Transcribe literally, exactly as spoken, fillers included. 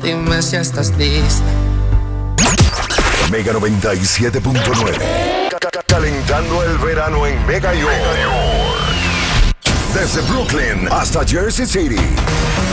dime si estás lista. Mega noventa y siete punto nueve. Calentando el verano en Mega York. Desde Brooklyn hasta Jersey City.